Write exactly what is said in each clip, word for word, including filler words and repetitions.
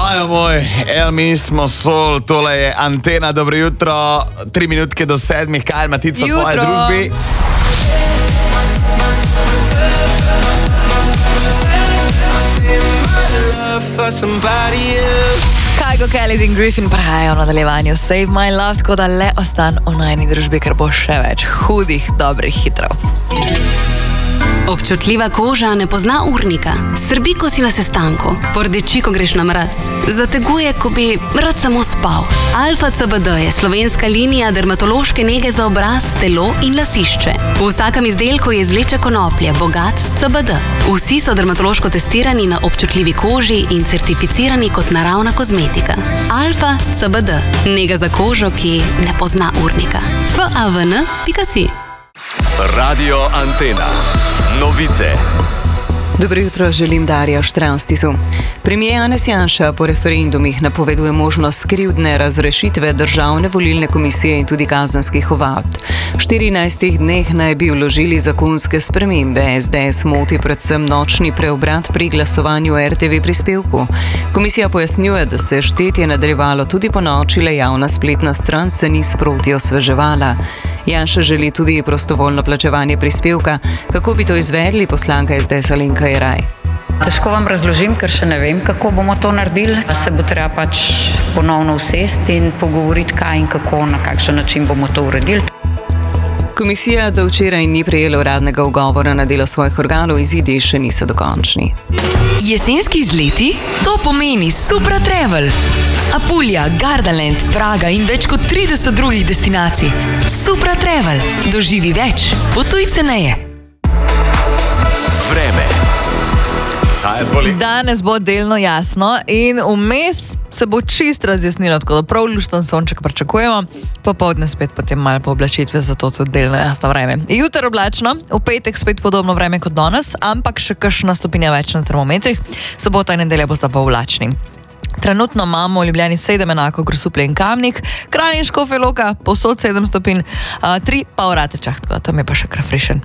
Ajo moj, el mi smo sol, tole je Antena, dobro jutro, tri minutke do sedmih, kaj ima Tica v tvoji družbi? Kygo Kelly in Griffin pravijo v nadaljevanju Save My Love, tako da le ostan v najni družbi, ker bo še več hudih, dobrih hitrov. Občutljiva koža ne pozna urnika, srbi, ko si na sestanku, pordeči, ko greš na mraz, zateguje, ko bi rad samo spal. Alfa C B D je slovenska linija dermatološke nege za obraz, telo in lasišče. V vsakem izdelku je izvleček konoplje, bogat s C B D. Vsi so dermatološko testirani na občutljivi koži in certificirani kot naravna kozmetika. Alfa C B D, nega za kožo, ki ne pozna urnika. f a v n pika si. Radio Antena. Novice. Dobro jutro, želim Darja Štranstisu. Premijer Janez Janša po referendumih napoveduje možnost krivdne razrešitve državne volilne komisije in tudi kazenskih ovadb. V štirinajstih dneh naj bi vložili zakonske spremembe. es de es moti predvsem nočni preobrat pri glasovanju o er te ve prispevku. Komisija pojasnjuje, da se je štetje nadaljevalo tudi po noči, le javna spletna stran se ni sproti osveževala. Janša želi tudi prostovoljno plačevanje prispevka. Kako bi to izvedli, poslanka es de es Alenka Jeraj? Težko vam razložim, ker še ne vem, kako bomo to naredili. Se bo treba pač ponovno usesti in pogovoriti, kaj in kako, na kakšen način bomo to uredili. Komisija do včeraj ni prejela uradnega ugovora na delo svojih organov, izidi še niso dokončni. Jesenski izleti? To pomeni Supra Travel. Apulja, Gardaland, Praga in več kot trideset drugih destinacij. Supra Travel. Doživi več. Potuj ceneje. Vreme. Danes bo delno jasno in vmes se bo čist razjasnilo, tako da prav lušten sonček pričakujemo. Popoldne spet potem malo pooblačitve, zato tudi delno jasno vreme. Jutro oblačno, v petek spet podobno vreme kot danes, ampak še kakšna stopinja več na termometrih. Sobota in nedelja bosta pa oblačni. Trenutno imamo v Ljubljani sedem, enako Grosuplje in Kamnik, Kranj in Škofja Loka, povsod sedem stopinj, tri pa v Ratečah, tako da tam je pa še krafrišen.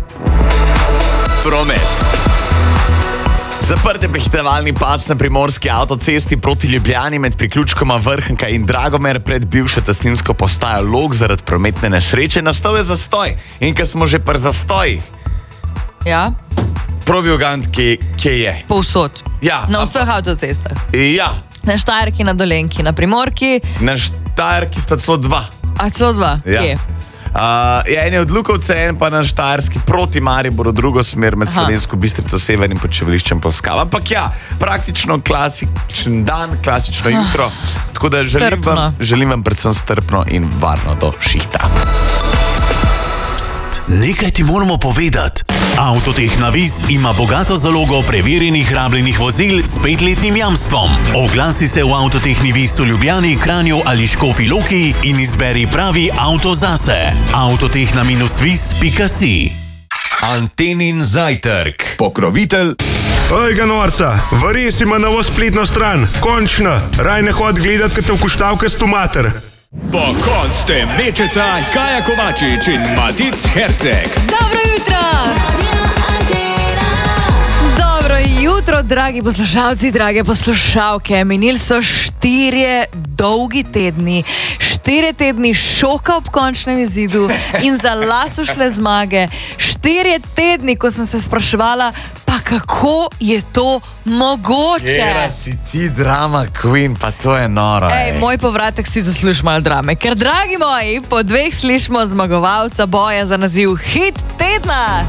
Promet. Zaprt je prehitevalni pas na primorski avtocesti proti Ljubljani med priključkoma Vrhnka in Dragomer pred bivšo testinsko postajo Log zaradi prometne nesreče. Nastal je zastoj. In ko smo že pri zastojih, Ja, probi ugant, kje, kje je. povsod. Ja, Na ampak- vseh avtocestah. Ja, Na Štajerki, na Dolenjki, na Primorki, na Štajerki sta celo dva. a celo dva. Ja. Kje? Uh, je en je od Lukovce, en pa na Štajerski proti Mariboru, drugo smer med Aha. Slovensko Bistrico Sever in Počevališčem Polskava. Ampak ja, praktično klasičen dan, klasično jutro. Tako da želim Strpno. vam, želim vam predvsem strpno in varno do šihta. Nekaj ti moramo povedati. Avtoteh Navis ima bogato zalogo preverjenih rabljenih vozil s petletnim jamstvom. Oglasi se v Avtoteh Navis v Ljubljani, Kranju ali Škofji Loki in izberi pravi avto zase. avtoteh na minus vis pika si. Antenin zajtrk. Pokrovitelj. Ojga norca, vares ima novo spletno stran. Končno, raj ne hod gledat, kad te vkuštavke s tomater. Po konc te mečeta Kaja Kovačič in Matic Herceg. Dobro jutro! Dobro jutro, dragi poslušalci, drage poslušalke. Minili so štirje dolgi tedni, štirje tedni šoka ob končnem izidu in za las ušle zmage. Štirje tedni, ko sem se spraševala, pa kako je to mogoče? Kjera si ti drama queen, pa to je noro. Ej, ej. moj povratek si zasluži malo drame, ker, dragi moji, po dveh slišimo zmagovalca boja za naziv Hit tedna.